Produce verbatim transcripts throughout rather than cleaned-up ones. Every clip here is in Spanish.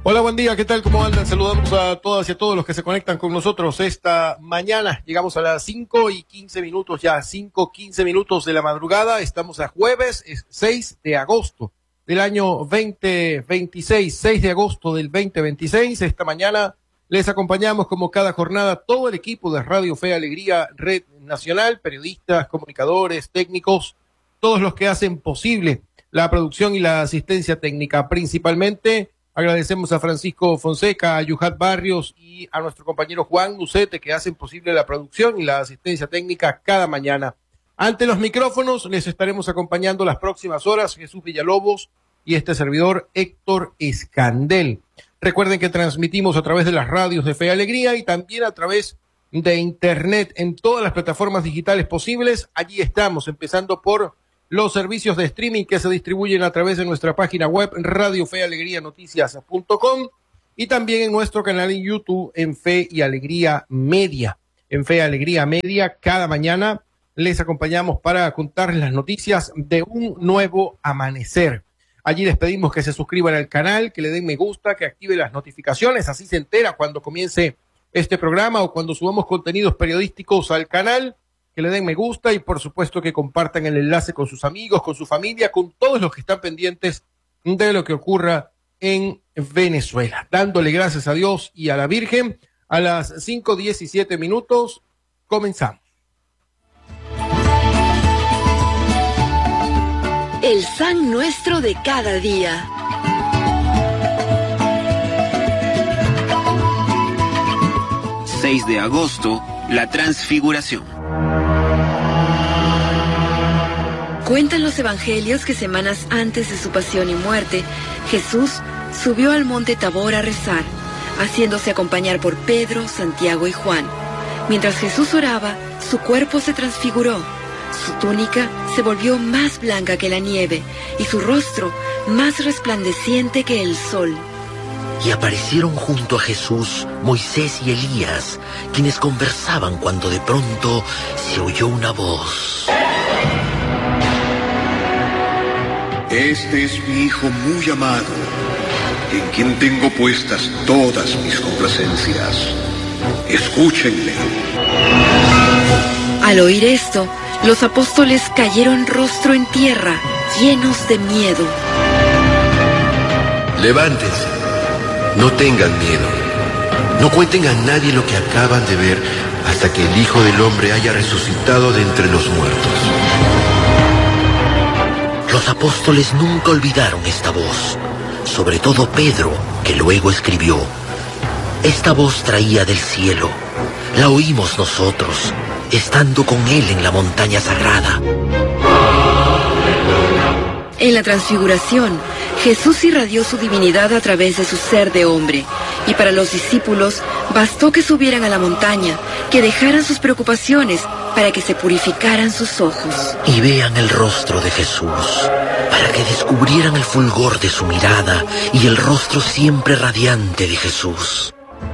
Hola, buen día, ¿qué tal? ¿Cómo andan? Saludamos a todas y a todos los que se conectan con nosotros esta mañana. Llegamos a las cinco y quince minutos, ya cinco, quince minutos de la madrugada. Estamos a jueves, es seis de agosto del año veinte veintiséis, seis de agosto del veinte veintiséis. Esta mañana les acompañamos como cada jornada todo el equipo de Radio Fe y Alegría, Red Nacional, periodistas, comunicadores, técnicos, todos los que hacen posible la producción y la asistencia técnica. Principalmente agradecemos a Francisco Fonseca, a Yuhat Barrios y a nuestro compañero Juan Lucete, que hacen posible la producción y la asistencia técnica cada mañana. Ante los micrófonos les estaremos acompañando las próximas horas Jesús Villalobos y este servidor Héctor Escandel. Recuerden que transmitimos a través de las radios de Fe y Alegría y también a través de internet en todas las plataformas digitales posibles. Allí estamos, empezando por los servicios de streaming que se distribuyen a través de nuestra página web Radio Fe y Alegría Noticias punto com y también en nuestro canal en YouTube en Fe y Alegría Media. En Fe y Alegría Media cada mañana les acompañamos para contarles las noticias de un nuevo amanecer. Allí les pedimos que se suscriban al canal, que le den me gusta, que active las notificaciones, así se entera cuando comience este programa o cuando subamos contenidos periodísticos al canal, que le den me gusta y por supuesto que compartan el enlace con sus amigos, con su familia, con todos los que están pendientes de lo que ocurra en Venezuela. Dándole gracias a Dios y a la Virgen, a las cinco diecisiete minutos, comenzamos. El San Nuestro de cada día. seis de agosto, la Transfiguración. Cuentan los evangelios que semanas antes de su pasión y muerte, Jesús subió al monte Tabor a rezar, haciéndose acompañar por Pedro, Santiago y Juan. Mientras Jesús oraba, su cuerpo se transfiguró. Su túnica se volvió más blanca que la nieve y su rostro más resplandeciente que el sol. Y aparecieron junto a Jesús Moisés y Elías, quienes conversaban cuando de pronto se oyó una voz. Este es mi Hijo muy amado, en quien tengo puestas todas mis complacencias. Escúchenle. Al oír esto, los apóstoles cayeron rostro en tierra, llenos de miedo. Levántense, no tengan miedo. No cuenten a nadie lo que acaban de ver hasta que el Hijo del Hombre haya resucitado de entre los muertos. Los apóstoles nunca olvidaron esta voz, sobre todo Pedro, que luego escribió: esta voz traía del cielo, la oímos nosotros, estando con él en la montaña sagrada. En la transfiguración, Jesús irradió su divinidad a través de su ser de hombre, y para los discípulos bastó que subieran a la montaña, que dejaran sus preocupaciones para que se purificaran sus ojos. Y vean el rostro de Jesús, para que descubrieran el fulgor de su mirada y el rostro siempre radiante de Jesús.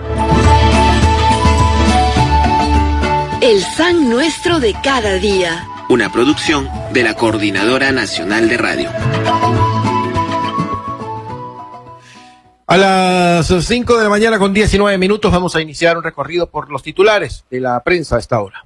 El San Nuestro de cada día. Una producción de la Coordinadora Nacional de Radio. A las cinco de la mañana con diecinueve minutos vamos a iniciar un recorrido por los titulares de la prensa a esta hora.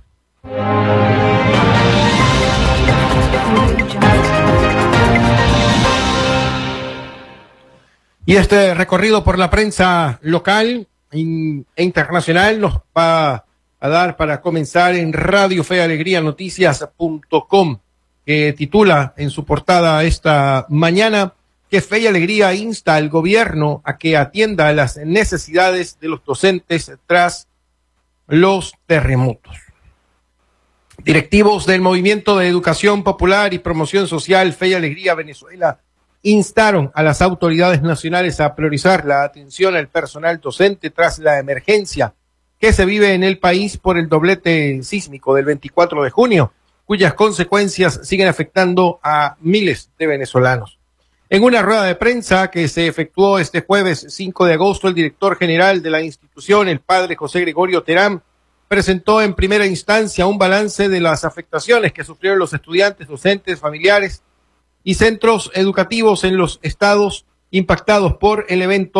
Y este recorrido por la prensa local e internacional nos va a dar para comenzar en Radio Fe y Alegría Noticias punto com, que titula en su portada esta mañana que Fe y Alegría insta al gobierno a que atienda las necesidades de los docentes tras los terremotos. Directivos del Movimiento de Educación Popular y Promoción Social Fe y Alegría Venezuela instaron a las autoridades nacionales a priorizar la atención al personal docente tras la emergencia que se vive en el país por el doblete sísmico del veinticuatro de junio, cuyas consecuencias siguen afectando a miles de venezolanos. En una rueda de prensa que se efectuó este jueves cinco de agosto, el director general de la institución, el padre José Gregorio Terán, presentó en primera instancia un balance de las afectaciones que sufrieron los estudiantes, docentes, familiares y centros educativos en los estados impactados por el evento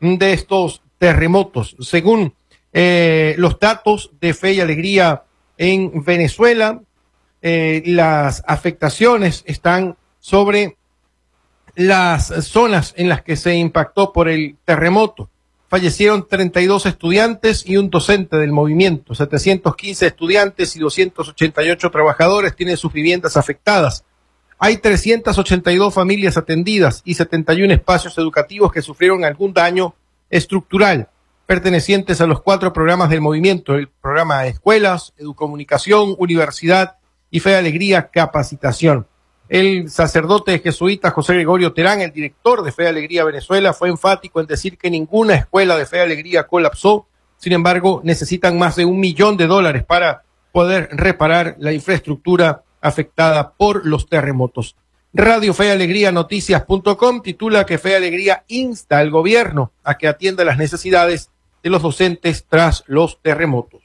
de estos terremotos. Según eh, los datos de Fe y Alegría en Venezuela, eh, las afectaciones están sobre las zonas en las que se impactó por el terremoto. Fallecieron treinta y dos estudiantes y un docente del movimiento. setecientos quince estudiantes y doscientos ochenta y ocho trabajadores tienen sus viviendas afectadas. Hay trescientas ochenta y dos familias atendidas y setenta y uno espacios educativos que sufrieron algún daño estructural, pertenecientes a los cuatro programas del movimiento: el programa de Escuelas, Educomunicación, Universidad y Fe y Alegría Capacitación. El sacerdote jesuita José Gregorio Terán, el director de Fe y Alegría Venezuela, fue enfático en decir que ninguna escuela de Fe y Alegría colapsó. Sin embargo, necesitan más de un millón de dólares para poder reparar la infraestructura afectada por los terremotos. Radio Fe y Alegría Noticias punto com titula que Fe y Alegría insta al gobierno a que atienda las necesidades de los docentes tras los terremotos.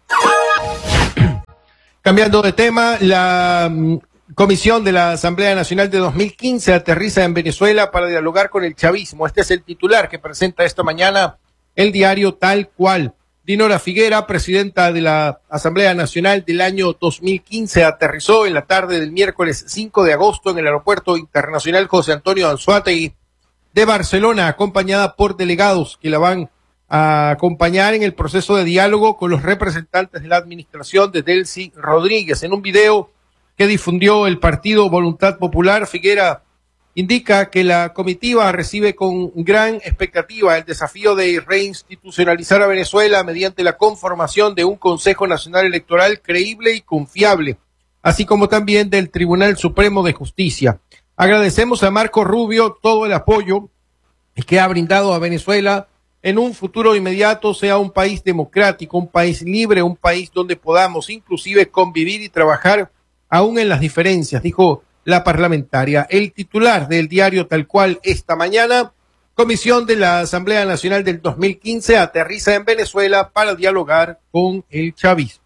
Cambiando de tema, la Comisión de la Asamblea Nacional de dos mil quince aterriza en Venezuela para dialogar con el chavismo. Este es el titular que presenta esta mañana el diario Tal Cual. Dinora Figuera, presidenta de la Asamblea Nacional del año dos mil quince, aterrizó en la tarde del miércoles cinco de agosto en el Aeropuerto Internacional José Antonio Anzoátegui de Barcelona, acompañada por delegados que la van a acompañar en el proceso de diálogo con los representantes de la administración de Delcy Rodríguez. En un video que difundió el partido Voluntad Popular, Figuera indica que la comitiva recibe con gran expectativa el desafío de reinstitucionalizar a Venezuela mediante la conformación de un Consejo Nacional Electoral creíble y confiable, así como también del Tribunal Supremo de Justicia. Agradecemos a Marco Rubio todo el apoyo que ha brindado a Venezuela en un futuro inmediato sea un país democrático, un país libre, un país donde podamos inclusive convivir y trabajar aún en las diferencias, dijo la parlamentaria. El titular del diario Tal Cual esta mañana: Comisión de la Asamblea Nacional del dos mil quince aterriza en Venezuela para dialogar con el chavismo.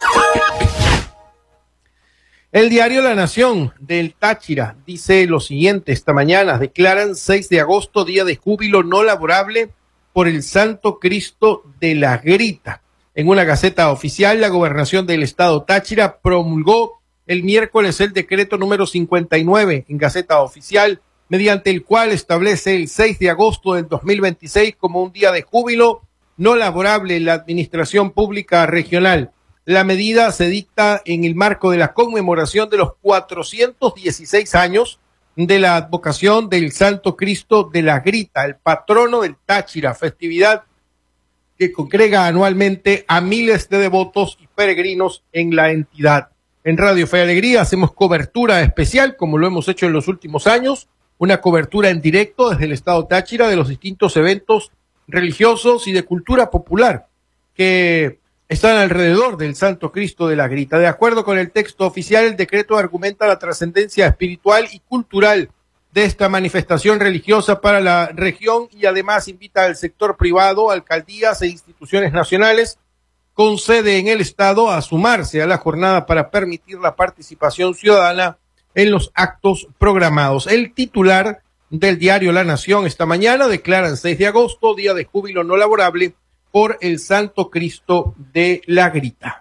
El diario La Nación del Táchira dice lo siguiente esta mañana: declaran seis de agosto día de júbilo no laborable por el Santo Cristo de la Grita. En una gaceta oficial, la gobernación del estado Táchira promulgó el miércoles el decreto número cincuenta y nueve en Gaceta Oficial, mediante el cual establece el seis de agosto del dos mil veintiséis como un día de júbilo no laborable en la administración pública regional. La medida se dicta en el marco de la conmemoración de los cuatrocientos dieciséis años de la advocación del Santo Cristo de la Grita, el patrono del Táchira, festividad que congrega anualmente a miles de devotos y peregrinos en la entidad. En Radio Fe y Alegría hacemos cobertura especial, como lo hemos hecho en los últimos años, una cobertura en directo desde el estado Táchira de los distintos eventos religiosos y de cultura popular que están alrededor del Santo Cristo de la Grita. De acuerdo con el texto oficial, el decreto argumenta la trascendencia espiritual y cultural de esta manifestación religiosa para la región y además invita al sector privado, alcaldías e instituciones nacionales con sede en el estado a sumarse a la jornada para permitir la participación ciudadana en los actos programados. El titular del diario La Nación esta mañana declara el seis de agosto día de júbilo no laborable por el Santo Cristo de la Grita.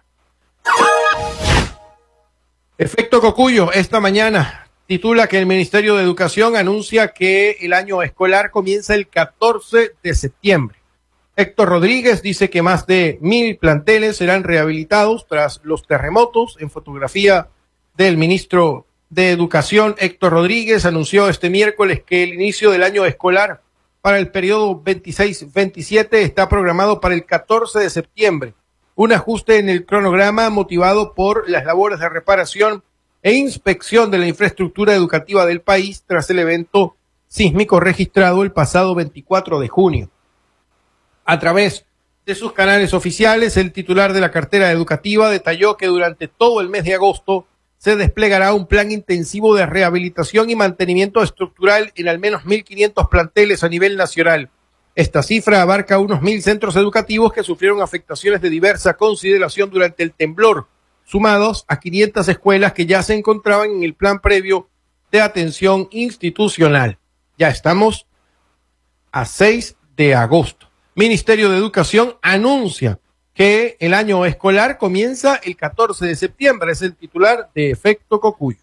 Efecto Cocuyo esta mañana titula que el Ministerio de Educación anuncia que el año escolar comienza el catorce de septiembre. Héctor Rodríguez dice que más de mil planteles serán rehabilitados tras los terremotos. En fotografía del ministro de Educación, Héctor Rodríguez, anunció este miércoles que el inicio del año escolar para el periodo veintiséis veintisiete está programado para el catorce de septiembre. Un ajuste en el cronograma motivado por las labores de reparación e inspección de la infraestructura educativa del país tras el evento sísmico registrado el pasado veinticuatro de junio. A través de sus canales oficiales, el titular de la cartera educativa detalló que durante todo el mes de agosto se desplegará un plan intensivo de rehabilitación y mantenimiento estructural en al menos mil quinientos planteles a nivel nacional. Esta cifra abarca unos mil centros educativos que sufrieron afectaciones de diversa consideración durante el temblor, sumados a quinientas escuelas que ya se encontraban en el plan previo de atención institucional. Ya estamos a seis de agosto. Ministerio de Educación anuncia que el año escolar comienza el catorce de septiembre. Es el titular de Efecto Cocuyo.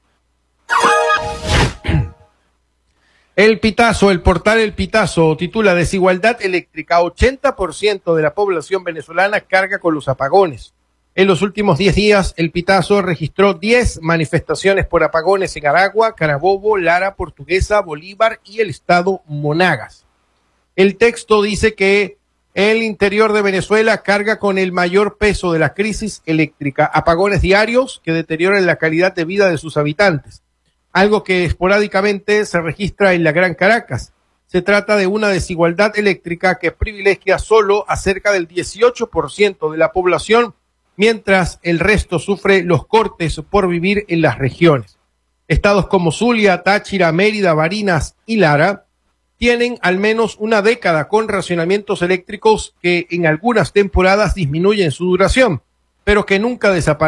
El Pitazo, el portal El Pitazo titula Desigualdad eléctrica. ochenta por ciento de la población venezolana carga con los apagones. En los últimos diez días, El Pitazo registró diez manifestaciones por apagones en Aragua, Carabobo, Lara, Portuguesa, Bolívar y el estado Monagas. El texto dice que el interior de Venezuela carga con el mayor peso de la crisis eléctrica, apagones diarios que deterioran la calidad de vida de sus habitantes, algo que esporádicamente se registra en la Gran Caracas. Se trata de una desigualdad eléctrica que privilegia solo a cerca del dieciocho por ciento de la población, mientras el resto sufre los cortes por vivir en las regiones. Estados como Zulia, Táchira, Mérida, Barinas y Lara tienen al menos una década con racionamientos eléctricos que en algunas temporadas disminuyen su duración, pero que nunca desaparecen.